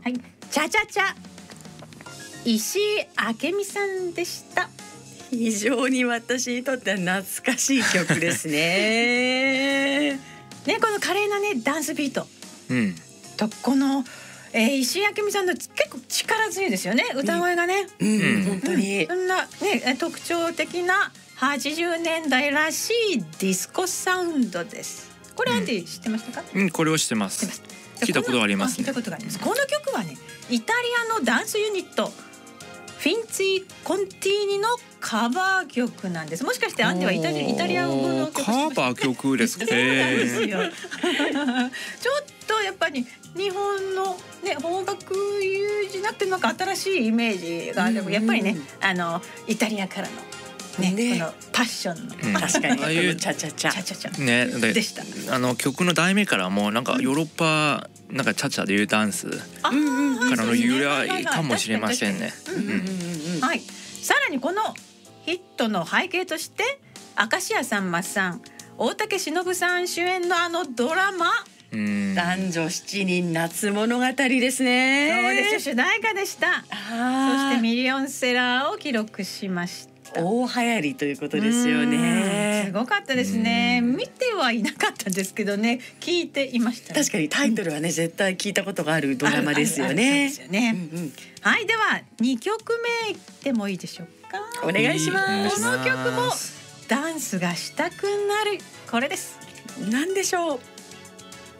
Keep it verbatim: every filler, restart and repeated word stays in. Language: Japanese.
はい、チャチャチャ石井明美さんでした。 非常に私にとっては懐かしい曲ですね。 ね、この華麗なねダンスビート、 うん、 とこの、えー、石井明美さんの結構力強いですよね、歌声がね。 うん、うん、本当に、 うん、そんなね特徴的なはちじゅうねんだいらしいディスコサウンドです。これアンディ知ってましたか？ うん、これを知ってます。聞いたことありますね。 聞いたことがあります。この曲はね、イタリアのダンスユニットフィンツィ・コンティーニのカバー曲なんです。もしかしてアンディはイタリア、イタリア語の曲カバー曲ですか？ そうなんですよ。ちょっとやっぱり日本のね邦楽友じゃなくてなんか新しいイメージがある、うん、やっぱりねあのイタリアからのね、ね、このパッションの、 うん、確かにああいうチャチャチャチャチャチャねで、 でした。 あの曲の題名からもなんかヨーロッパなんかチャチャでいうダンスからの由来かもしれませんね。 はい。さらにこのヒットの背景として明石家さんまさん、大竹しのぶさん主演のあのドラマ、 うん、 男女七人夏物語ですね。 そうです、主題歌でした。そしてミリオンセラーを記録しました。 大流行りということですよね。 すごかったですね。見てはいなかったんですけどね、聞いていました、ね。 確かにタイトルはね、うん、絶対聞いたことがあるドラマですよね。 そうですよね。うんうん、はい、ではにきょくめいってもいいでしょうか。 お願いします。 この曲もダンスがしたくなるこれです。 なんでしょう。